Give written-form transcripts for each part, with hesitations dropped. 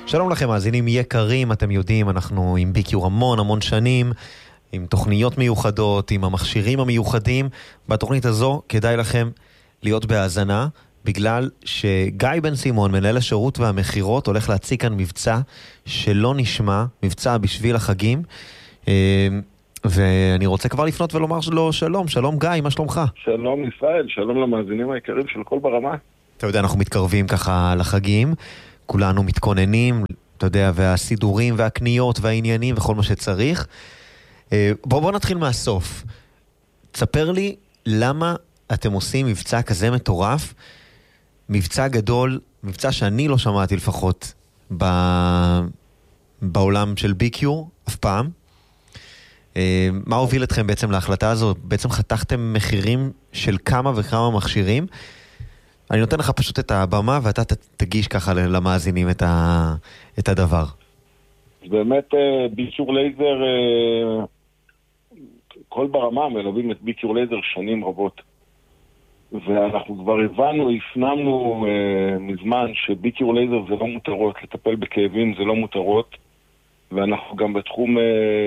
שלום לכם, מאזינים יקרים, אתם יודעים, אנחנו עם ביקיור המון שנים, עם תוכניות מיוחדות, עם המכשירים המיוחדים. בתוכנית הזו כדאי לכם להיות בהאזנה, בגלל שגיא בן סימון, מנהל השירות והמחירות, הולך להציג כאן מבצע שלא נשמע, מבצע בשביל החגים, ואני רוצה כבר לפנות ולומר לו שלום גיא, מה שלומך? שלום ישראל, שלום למאזינים היקרים של כל ברמה. אתה יודע, אנחנו מתקרבים ככה לחגים, כולנו מתכוננים, אתה יודע, והסידורים והקניות והעניינים וכל מה שצריך. בוא נתחיל מהסוף. תספר לי למה אתם עושים מבצע כזה מטורף, מבצע גדול, מבצע שאני לא שמעתי לפחות בעולם של ביקיור אף פעם. מה הוביל אתכם בעצם להחלטה הזו? בעצם חתכתם מחירים של כמה וכמה מכשירים. אני נותן לך פשוט את הבמה ואתה תגיש ככה למאזינים את הדבר. באמת ביקיור לייזר, כל ברמה מלווים את ביקיור לייזר שנים רבות. ואנחנו כבר הפנמנו מזמן שביקיור לייזר זה לא מותרות, לטפל בכאבים זה לא מותרות, ואנחנו גם בתחום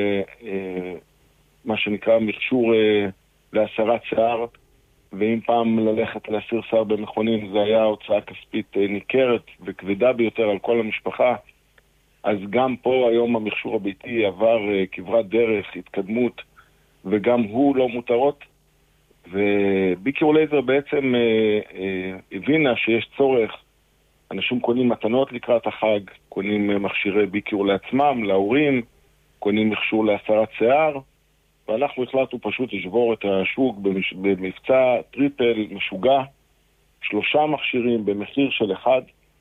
מה שנקרא מכשור להסרת שיער, ואם פעם ללכת להסיר שיער במכונים זה היה הוצאה כספית ניכרת וכבדה ביותר על כל המשפחה, אז גם פה היום המכשור הביתי עבר כברת דרך, התקדמות, וגם הוא לא מותרות. וביקיור לייזר בעצם הבינה שיש צורך. אנשים קונים מתנות לקראת החג, קונים מכשירי ביקיור לעצמם, להורים, קונים מכשור להסרת שיער, ואנחנו החלטנו פשוט לשבור את השוק במבצע טריפל משוגע, 3 מכשירים במחיר של 1.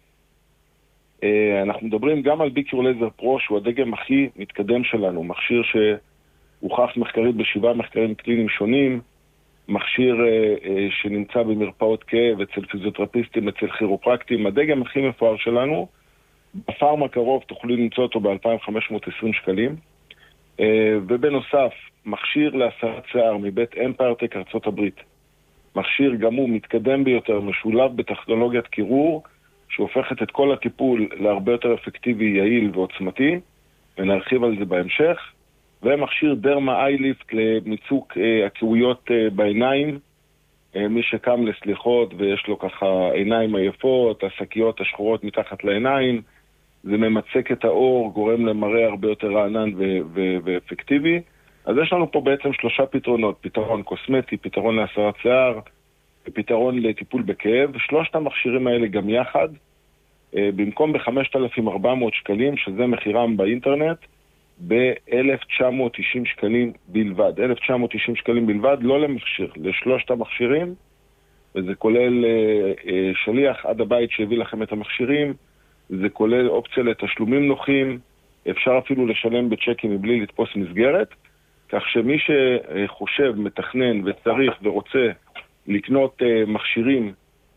אנחנו מדברים גם על ביקיור לייזר פרו, שהוא הדגם הכי מתקדם שלנו, מכשיר שהוכח מחקרית ב7 מחקרים קליניים שונים, מכשיר שנמצא במרפאות כאב, אצל פיזיותרפיסטים, אצל כירופרקטים, הדגם הכי מפואר שלנו. בפארם הקרוב תוכלו למצוא אותו ב-2,520 שקלים. ובנוסף, מכשיר להסרת שיער מבית אמפיירטק ארצות הברית. מכשיר גם הוא מתקדם ביותר, משולב בטכנולוגיית קירור, שהופכת את כל הטיפול להרבה יותר אפקטיבי, יעיל ועוצמתי, ונרחיב על זה בהמשך. ומכשיר דרמה אייליפט למיצוק הקעויות בעיניים, מי שקם לסליחות ויש לו ככה עיניים עייפות, השקיות השחורות מתחת לעיניים, זה ממצק את האור, גורם למראה הרבה יותר רענן ואפקטיבי. אז יש לנו פה בעצם 3 פתרונות, פתרון קוסמטי, פתרון להסרת שיער, ופתרון לטיפול בכאב. 3 המכשירים האלה גם יחד, במקום ב-5,400 שקלים, שזה מחירם באינטרנט, ב-1,990 שקלים בלבד. 1,990 שקלים בלבד, לא למכשיר, ל3 המכשירים, וזה כולל שליח עד הבית שהביא לכם את המכשירים, זה כולל אופציה לתשלומים נוחים, אפשר אפילו לשלם בצ'קים מבלי לתפוס מסגרת, כך שמי שחושב, מתכנן וצריך ורוצה לקנות מכשירים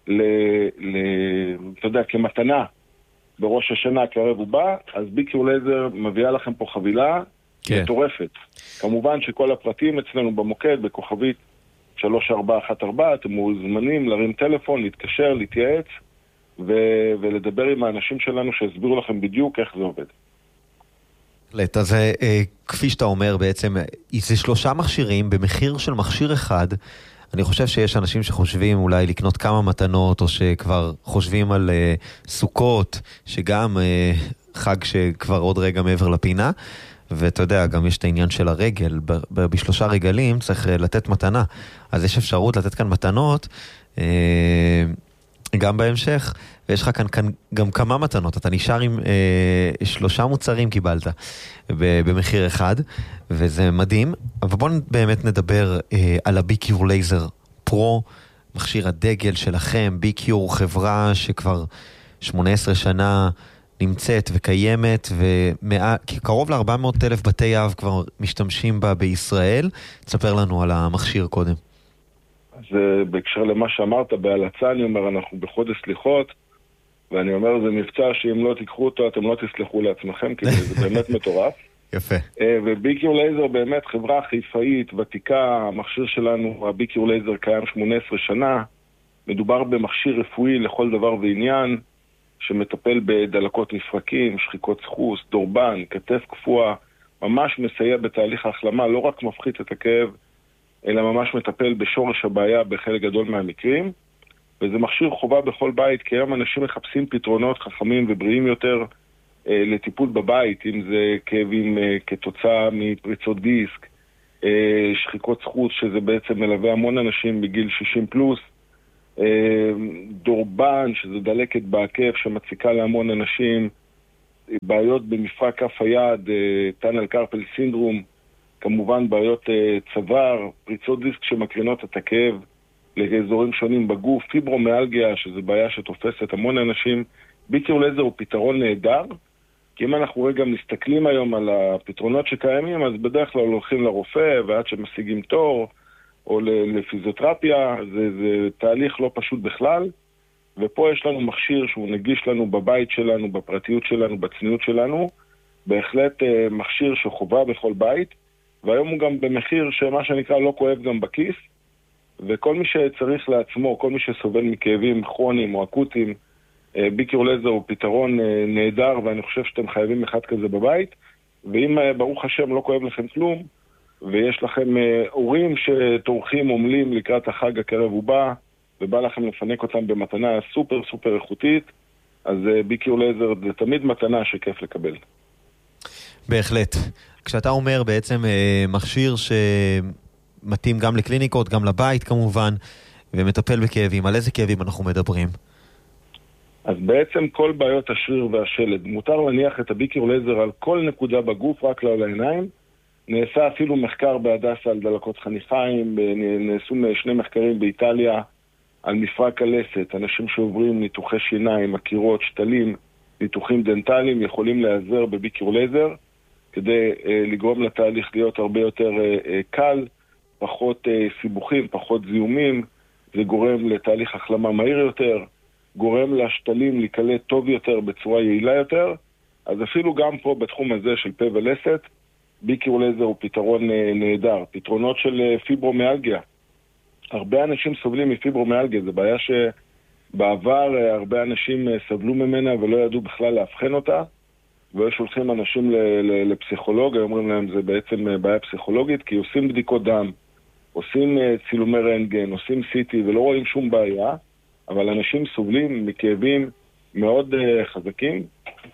אתה יודע, כמתנה בראש השנה הקרב ובא, אז ביקיור לייזר מביאה לכם פה חבילה מטורפת. כמובן שכל הפרטים אצלנו במוקד, בכוכבית 3414, אתם מוזמנים להרים טלפון, להתקשר, להתייעץ, ולדבר עם האנשים שלנו שהסבירו לכם בדיוק איך זה עובד. אז כפי שאתה אומר בעצם, זה 3 מכשירים במחיר של מכשיר אחד. אני חושב שיש אנשים שחושבים אולי לקנות כמה מתנות, או שכבר חושבים על סוכות, שגם חג שכבר עוד רגע מעבר לפינה, ואתה יודע, גם יש את העניין של הרגל, ב3 רגלים צריך לתת מתנה, אז יש אפשרות לתת כאן מתנות, גם בהמשך, ויש לך כאן גם כמה מתנות, אתה נשאר עם 3 מוצרים קיבלת במחיר אחד, וזה מדהים. אבל בואו באמת נדבר על הביקיור לייזר פרו, מכשיר הדגל שלכם. ביקיור חברה שכבר 18 שנה נמצאת וקיימת, וקרוב ל-400,000 בתי אב כבר משתמשים בה בישראל. תספר לנו על המכשיר קודם. אז בהקשר למה שאמרת, בהלצה אני אומר, אנחנו בחודש סליחות, ואני אומר, זה מבצע שאם לא תיקחו אותו, אתם לא תסלחו לעצמכם, כי זה באמת מטורף. יפה. וביקיור לייזר באמת חברה חיפאית, ותיקה, המכשיר שלנו, הביקיור לייזר קיים 18 שנה, מדובר במכשיר רפואי לכל דבר ועניין, שמטפל בדלקות מפרקים, שחיקות סחוס, דורבן, כתף קפואה, ממש מסייע בתהליך ההחלמה, לא רק מפחית את הכאב, אלא ממש מטפל בשורש הבעיה בחלק גדול מהמקרים. וזה מכשיר חובה בכל בית, כי היום אנשים מחפשים פתרונות חכמים ובריאים יותר לטיפול בבית, אם זה כאבים כתוצאה מפריצות דיסק, שחיקות סחוס, שזה בעצם מלווה המון אנשים בגיל 60 פלוס, דורבן, שזה דלקת בעקב שמציקה להמון אנשים, בעיות במפרק כף היד, טאנל קרפל סינדרום, כמובן בעיות צוואר, פריצות דיסק שמקרינות את הכאב לאזורים שונים בגוף, פיברומיאלגיה, שזה בעיה שתופסת המון אנשים. ביקור לייזר הוא פתרון נהדר, כי אם אנחנו רגע מסתכלים היום על הפתרונות שקיימים, אז בדרך כלל הולכים לרופא, ועד שמשיגים תור, או לפיזיותרפיה, זה תהליך לא פשוט בכלל, ופה יש לנו מכשיר שהוא נגיש לנו בבית שלנו, בפרטיות שלנו, בצניעות שלנו, בהחלט מכשיר שחובה בכל בית, והיום הוא גם במחיר שמה שנקרא לא כואב גם בכיס, וכל מי שצריך לעצמו, כל מי שסובל מכאבים כרוניים או אקוטיים, ביקור לייזר הוא פתרון נהדר, ואני חושב שאתם חייבים אחד כזה בבית, ואם ברוך השם לא כואב לכם כלום, ויש לכם הורים שתורכים עומלים לקראת החג הקרב ובא, ובא לכם לפנק אותם במתנה סופר סופר איכותית, אז ביקור לייזר זה תמיד מתנה שכיף לקבל. בהחלט. כשאתה אומר בעצם מכשיר שמתאים גם לקליניקות, גם לבית כמובן, ומטפל בכאבים, על איזה כאבים אנחנו מדברים? אז בעצם כל בעיות השריר והשלד, מותר להניח את הביקור לייזר על כל נקודה בגוף, רק לא על העיניים. נעשה אפילו מחקר בהדסה על דלקות חניכיים, נעשו 2 מחקרים באיטליה על מפרק הלסת, אנשים שעוברים ניתוחי שיניים, עקירות, שתלים, ניתוחים דנטליים, יכולים להיעזר בביקור לייזר, כדי לגרום לתהליך להיות הרבה יותר קל, פחות סיבוכים, פחות זיהומים, זה גורם לתהליך החלמה מהיר יותר, גורם לשתלים להיקלט טוב יותר בצורה יעילה יותר, אז אפילו גם פה בתחום הזה של פה ולסת, ביקור לייזר הוא פתרון נהדר. פתרונות של פיברומיאלגיה. הרבה אנשים סובלים מפיברומיאלגיה, זו בעיה שבעבר הרבה אנשים סבלו ממנה ולא ידעו בכלל להבחן אותה, ושולחים אנשים לפסיכולוג, אומרים להם זה בעצם בעיה פסיכולוגית, כי עושים בדיקות דם, עושים צילומי רנטגן, עושים CT ולא רואים שום בעיה, אבל אנשים סובלים מכאבים מאוד חזקים,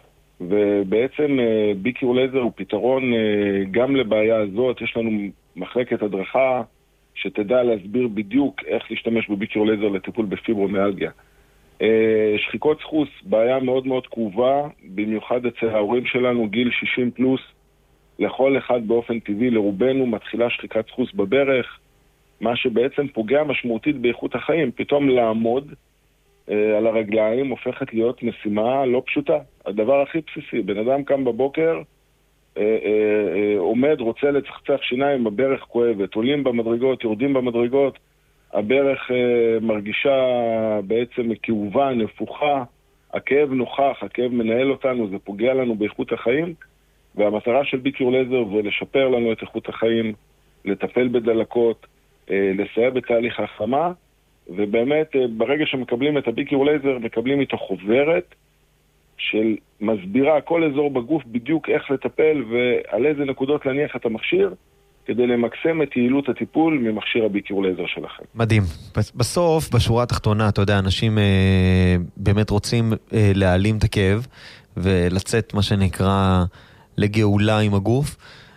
ובעצם ביקור לייזר הוא פתרון גם לבעיה הזאת. יש לנו מחלקת הדרכה שתדע להסביר בדיוק איך להשתמש בביקור לייזר לטיפול בפיברומיאלגיה. שחיקות סחוס, בעיה מאוד מאוד כאובה, במיוחד אצל ההורים שלנו, גיל 60 פלוס, לכל אחד באופן טבעי, לרובנו מתחילה שחיקת סחוס בברך, מה שבעצם פוגע משמעותית באיכות החיים. פתאום לעמוד על הרגליים הופכת להיות משימה לא פשוטה. הדבר הכי בסיסי, בן אדם קם בבוקר, עומד, רוצה לצחצח שיניים, הברך כואבת, עולים במדרגות, יורדים במדרגות, הברך מרגישה בעצם כאובה, נפוחה, הכאב נוכח, הכאב מנהל אותנו, זה פוגע לנו באיכות החיים, והמטרה של ביקור לייזר זה לשפר לנו את איכות החיים, לטפל בדלקות, לסייע בתהליך ההחלמה, ובאמת ברגע שמקבלים את הביקור לייזר, מקבלים איתו חוברת של מסבירה כל אזור בגוף בדיוק איך לטפל ועל איזה נקודות להניח את המכשיר, כדי למקסם את יעילות הטיפול ממכשיר הביקור לייזר שלכם. מדהים. בסוף, בשורה התחתונה, אתה יודע, אנשים באמת רוצים להעלים את הכאב ולצאת מה שנקרא לגאולה עם הגוף,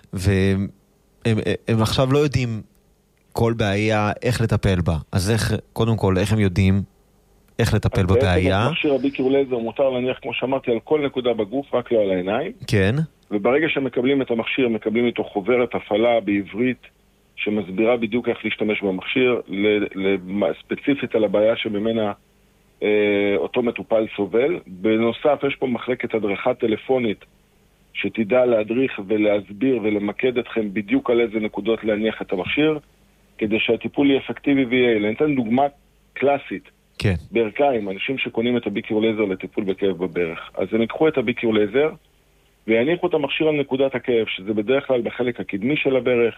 והם עכשיו לא יודעים כל בעיה איך לטפל בה. אז קודם כל, איך הם יודעים איך לטפל בבעיה? בעצם מכשיר הביקור לייזר מותר להניח, כמו שאמרתי, על כל נקודה בגוף, רק לא על העיניים. כן. וברגע שמקבלים את המכשיר, מקבלים איתו חוברת הפעלה בעברית, שמסבירה בדיוק איך להשתמש במכשיר, ספציפית על הבעיה שממנה אותו מטופל סובל. בנוסף, יש פה מחלקת הדרכה טלפונית, שתדע להדריך ולהסביר ולמקד אתכם בדיוק על איזה נקודות להניח את המכשיר, כדי שהטיפול יהיה אפקטיבי ויעיל. אני אתן דוגמה קלאסית. כן. ברכיים, אנשים שקונים את הביקור לייזר לטיפול בכאב בברך. אז הם יקחו את הביקור לייזר, ויניחו את המכשיר על נקודת הכאב, שזה בדרך כלל בחלק הקדמי של הברך,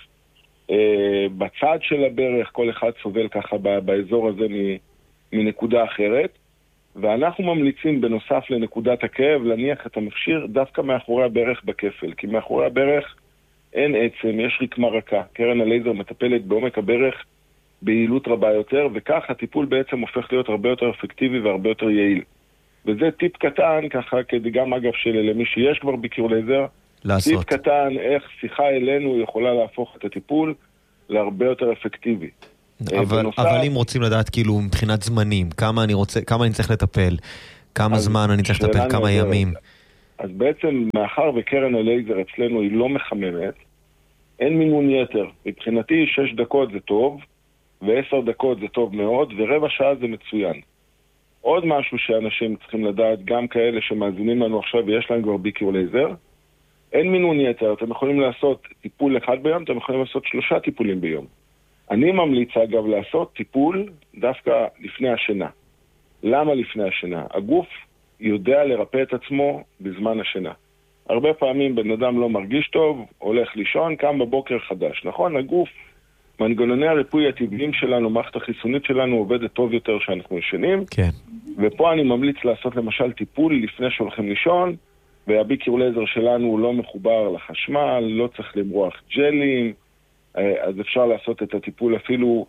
בצד של הברך, כל אחד סובל ככה באזור הזה מנקודה אחרת, ואנחנו ממליצים בנוסף לנקודת הכאב להניח את המכשיר דווקא מאחורי הברך בכפל, כי מאחורי הברך אין עצם, יש רקמה רכה. קרן הלייזר מטפלת בעומק הברך ביעילות רבה יותר, וכך הטיפול בעצם הופך להיות הרבה יותר אפקטיבי והרבה יותר יעיל. וזה טיפ קטן, ככה גם אגב למי שיש כבר ביקור לייזר, לעשות. טיפ קטן איך שיחה אלינו יכולה להפוך את הטיפול להרבה יותר אפקטיבי. אבל אם רוצים לדעת כאילו מבחינת זמנים, כמה אני צריך לטפל, כמה זמן אני צריך לטפל, כמה ימים. אז בעצם מאחר וקרן הלייזר אצלנו היא לא מחממת, אין מינון יתר. מבחינתי 6 דקות זה טוב, ו10 דקות זה טוב מאוד, ורבע שעה זה מצוין. עוד משהו שאנשים צריכים לדעת, גם כאלה שמאזינים לנו עכשיו ויש להם כבר ביקור לייזר, אין מינון יתר. אתם יכולים לעשות טיפול אחד ביום, אתם יכולים לעשות 3 טיפולים ביום. אני ממליץ אגב לעשות טיפול דווקא לפני השינה. למה לפני השינה? הגוף יודע לרפא את עצמו בזמן השינה. הרבה פעמים בן אדם לא מרגיש טוב, הולך לישון, קם בבוקר חדש. נכון? הגוף, מנגנוני הריפוי הטבעיים שלנו, מערכת החיסונית שלנו עובדת טוב יותר שאנחנו ישנים. כן. ופה אני ממליץ לעשות למשל טיפול לפני שהולכים לישון, והביקור לייזר שלנו הוא לא מחובר לחשמל, לא צריך למרוח ג'לים, אז אפשר לעשות את הטיפול אפילו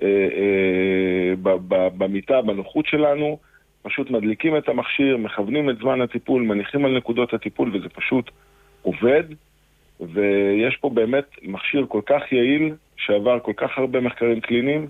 במיטה, בנוחות שלנו, פשוט מדליקים את המכשיר, מכוונים את זמן הטיפול, מניחים על נקודות הטיפול, וזה פשוט עובד, ויש פה באמת מכשיר כל כך יעיל, שעבר כל כך הרבה מחקרים קליניים,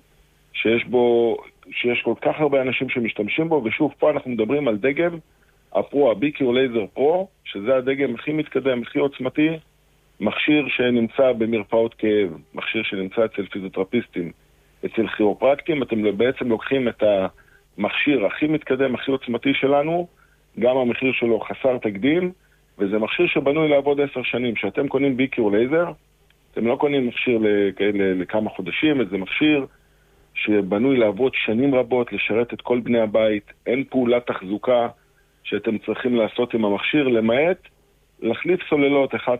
שיש כל כך הרבה אנשים שמשתמשים בו, ושוב, פה אנחנו מדברים על דגם, הפרו, הביקור לייזר פרו, שזה הדגם הכי מתקדם, הכי עוצמתי, מכשיר שנמצא במרפאות כאב, מכשיר שנמצא אצל פיזיותרפיסטים, אצל כירופרקטים, אתם בעצם לוקחים את המכשיר הכי מתקדם, הכי עוצמתי שלנו, גם המחיר שלו חסר תקדים, וזה מכשיר שבנוי לעבוד 10 שנים. שאתם קונים ביקור לייזר, אתם לא קונים מכשיר לכמה חודשים, זה מכשיר שבנוי לעבוד שנים רבות, לשרת את כל בני הבית, אין פעולת תחזוקה שאתם צריכים לעשות עם המכשיר, למעט להחליף סוללות אחת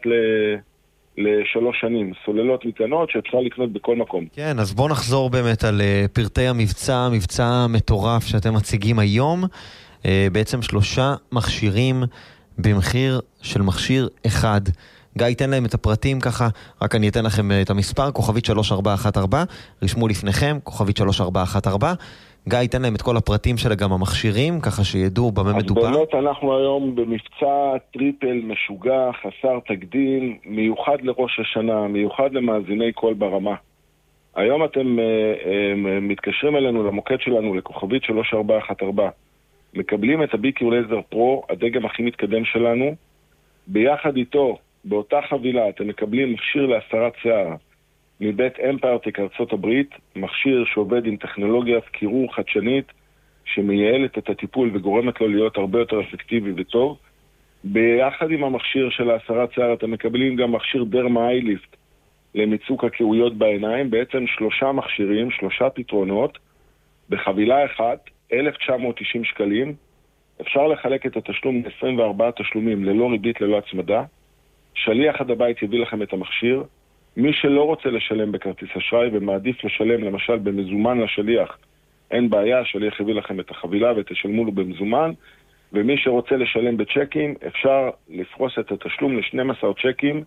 ל3 שנים, סוללות ניתנות שאפשר לקנות בכל מקום. כן, אז בואו נחזור באמת על פרטי המבצע, מבצע מטורף שאתם מציגים היום, בעצם 3 מכשירים במחיר של מכשיר אחד. גיא ייתן להם את הפרטים ככה, רק אני אתן לכם את המספר, כוכבית 3414, רשמו לפניכם, כוכבית 3414, גיא ייתן להם את כל הפרטים של גם המכשירים, ככה שידעו במה מדובר. אז באמת אנחנו היום במבצע טריפל משוגע, חסר תקדים, מיוחד לראש השנה, מיוחד למאזיני קול ברמה. היום אתם מתקשרים אלינו למוקד שלנו, לכוכבית 3414, מקבלים את הביקור לייזר פרו, הדגם הכי מתקדם שלנו, ביחד איתו, באותה חבילה, אתם מקבלים מכשיר להסרת שיער, מבית אמפיירטק ארצות הברית, מכשיר שעובד עם טכנולוגיית קירור חדשנית, שמייעלת את הטיפול וגורמת לו להיות הרבה יותר אפקטיבי וטוב. ביחד עם המכשיר של ההסרת שיער, אתם מקבלים גם מכשיר דרמה אייליפט למיצוק הכאויות בעיניים, בעצם 3 מכשירים, 3 פתרונות, בחבילה אחת, 1,990 שקלים, אפשר לחלק את התשלום ל-24 תשלומים ללא ריבית, ללא הצמדה, שליח עד הבית יביא לכם את המכשיר, מי שלא רוצה לשלם בכרטיס אשראי ומעדיף לשלם למשל במזומן לשליח, אין בעיה, השליח יביא לכם את החבילה ותשלמו לו במזומן, ומי שרוצה לשלם בצ'קים, אפשר לפרוס את התשלום ל-12 צ'קים,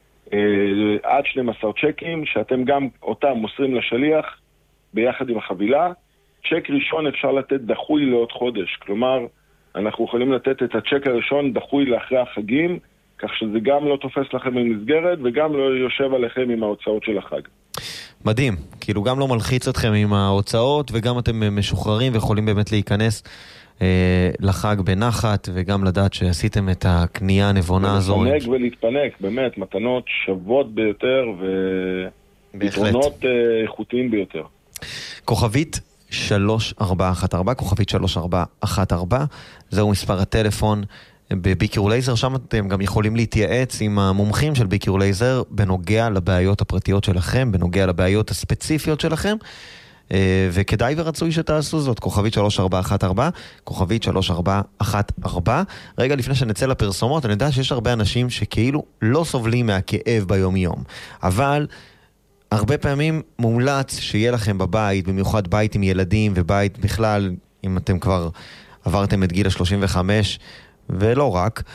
עד 12 צ'קים, שאתם גם אותם מוסרים לשליח ביחד עם החבילה. צ'ק ראשון אפשר לתת דחוי לעוד חודש, כלומר, אנחנו יכולים לתת את הצ'ק הראשון דחוי לאחרי החגים, כך שזה גם לא תופס לכם במסגרת, וגם לא יושב עליכם עם ההוצאות של החג. מדהים, כאילו גם לא מלחיץ אתכם עם ההוצאות, וגם אתם משוחררים ויכולים באמת להיכנס לחג בנחת, וגם לדעת שעשיתם את הקנייה הנבונה הזו. להתפנק ולהתפנק, באמת, מתנות שוות ביותר, ופתרונות איכותיים ביותר. כוכבית 3414, כוכבית 3414, זהו מספר הטלפון בביקור לייזר, שם אתם גם יכולים להתייעץ עם המומחים של ביקור לייזר בנוגע לבעיות הפרטיות שלכם, בנוגע לבעיות הספציפיות שלכם, וכדאי ורצוי שתעשו זאת. כוכבית 3414, כוכבית 3414. רגע לפני שנצא לפרסומות, אני יודע שיש הרבה אנשים שכאילו לא סובלים מהכאב ביום יום, אבל הרבה פעמים מומלץ שיהיה לכם בבית, במיוחד בית עם ילדים ובית בכלל, אם אתם כבר עברתם את גיל ה-35, ולא רק,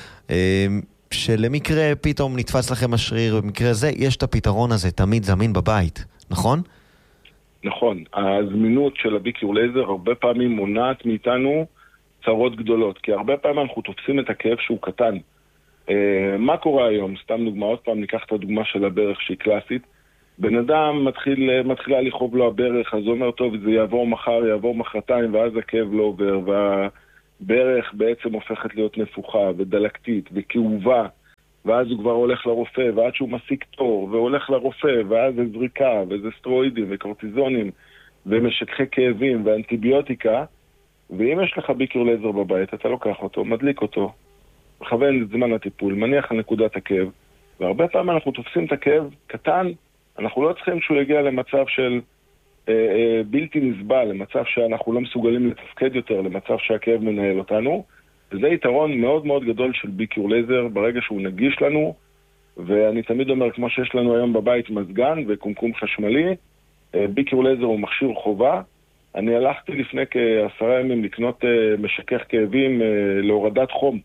שלמקרה פתאום נתפס לכם השריר, במקרה זה יש את הפתרון הזה תמיד זמין בבית, נכון? נכון, הזמינות של הביקור לייזר הרבה פעמים מונעת מאיתנו צרות גדולות, כי הרבה פעמים אנחנו תופסים את הכאב שהוא קטן. מה קורה היום? סתם דוגמה, עוד פעם ניקח את הדוגמה של הברך שהיא קלאסית. בן אדם מתחילה לכאוב לו הברך, אז הוא אומר, טוב, זה יעבור מחר, יעבור מחרתיים, ואז הכאב לא עובר, והברך בעצם הופכת להיות נפוחה ודלקתית וכאובה, ואז הוא כבר הולך לרופא, ועד שהוא מסיק תור, והולך לרופא, ואז זה זריקה, וזה סטרואידים, וקורטיזונים, ומשככי כאבים, ואנטיביוטיקה, ואם יש לך ביקור לייזר בבית, אתה לוקח אותו, מדליק אותו, מכוון את זמן הטיפול, מניח על נקודת הכאב, והרבה פעמים אנחנו תופסים את הכאב קטן, אנחנו לא צריכים שהוא יגיע למצב של בלתי נסבל, למצב שאנחנו לא מסוגלים לתפקד יותר, למצב שהכאב מנהל אותנו, וזה יתרון מאוד מאוד גדול של ביקור לייזר ברגע שהוא נגיש לנו, ואני תמיד אומר, כמו שיש לנו היום בבית מזגן וקומקום חשמלי, ביקור לייזר הוא מכשיר חובה. אני הלכתי לפני כ10 ימים לקנות משכך כאבים להורדת חום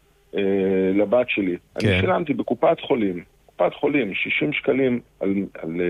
לבת שלי. כן. אני שילמתי בקופת חולים 60 שקלים על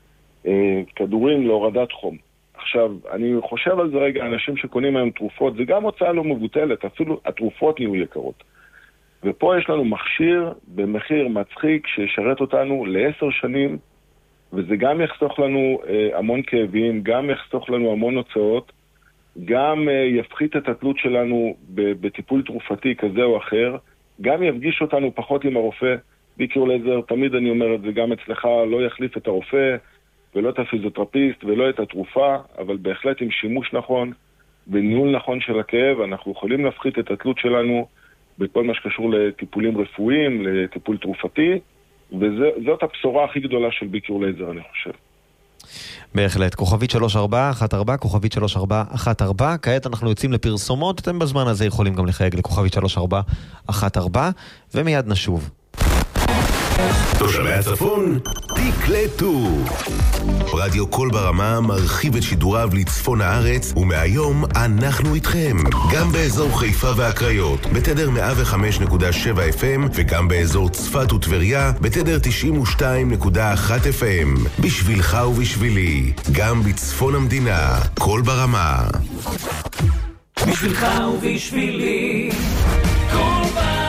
כדורים להורדת חום. עכשיו, אני חושב על זה רגע, אנשים שקונים היום תרופות, זה גם הוצאה לא מבוטלת, אפילו התרופות נהיו יקרות. ופה יש לנו מכשיר במחיר מצחיק שישרת אותנו ל10 שנים, וזה גם יחסוך לנו המון כאבים, גם יחסוך לנו המון הוצאות, גם יפחית את התלות שלנו בטיפול תרופתי כזה או אחר, גם יפגיש אותנו פחות עם הרופא. ביקור לייזר, תמיד אני אומר את זה גם אצלך, לא יחליף את הרופא, ולא את הפיזיותרפיסט ולא את התרופה, אבל בהחלט עם שימוש נכון וניהול נכון של הכאב, אנחנו יכולים להפחית את התלות שלנו בכל מה שקשור לטיפולים רפואיים, לטיפול תרופתי, וזאת הבשורה הכי גדולה של ביקור לייזר, אני חושב. בהחלט, כוכבית 3414, כוכבית 3414, כעת אנחנו יוצאים לפרסומות, אתם בזמן הזה יכולים גם לחייג לכוכבית 3414, ומיד נשוב. תושבי הצפון, תקלטו. רדיו קול ברמה מרחיב את שידוריו לצפון הארץ, ומהיום אנחנו איתכם. גם באזור חיפה והקריות, בתדר 105.7 FM, וגם באזור צפת וטבריה, בתדר 92.1 FM. בשבילך ובשבילי, גם בצפון המדינה, קול ברמה. בשבילך ובשבילי, קול ברמה.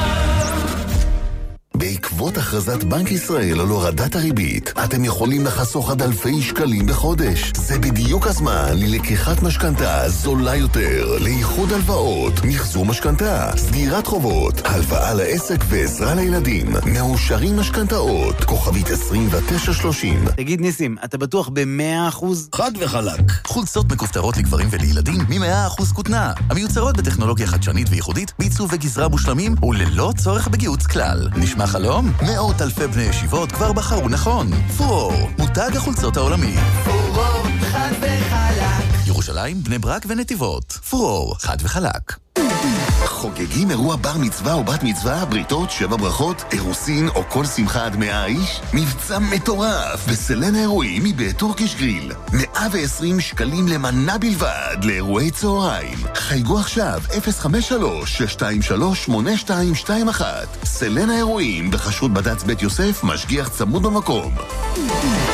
בעקבות הכרזת בנק ישראל על הורדת הריבית, אתם יכולים לחסוך עד אלפי שקלים בחודש. זה בדיוק הזמן ללקיחת משכנתה זולה יותר, לאיחוד הלוואות, מחזור משכנתה, סגירת חובות, הלוואה לעסק ועזרה לילדים, מאושרים משכנתאות, כוכבית 2930. תגיד ניסים, אתה בטוח ב100%? חד וחלק. חולצות מכופתרות לגברים ולילדים מ100% כותנה, המיוצרות בטכנולוגיה חדשנית וייחודית, בעיצוב וגזרה מושלמים וללא צורך בגיוץ כלל. נשמע חלום? מאות אלפי בני ישיבות כבר בחרו נכון. פורור, מותג החולצות העולמי. פורור, חד וחלק. ירושלים, בני ברק ונתיבות. פורור, חד וחלק. חוגגים אירוע בר מצווה או בת מצווה, בריתות, 7 ברכות, אירוסין או כל שמחה עד 100 איש? מבצע מטורף בסלן האירועים מבית טורקיש גריל. 120 שקלים למנה בלבד לאירועי צהריים. חייגו עכשיו 053-623-8221. סלן האירועים בחשות בד"ץ בית יוסף, משגיח צמוד במקום.